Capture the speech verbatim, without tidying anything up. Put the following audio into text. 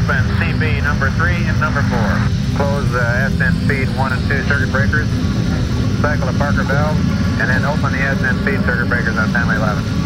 Open C B number three and number four. Close uh, S N speed one and two circuit breakers. Cycle the Parker valve, and then open the S N speed circuit breakers on family eleven.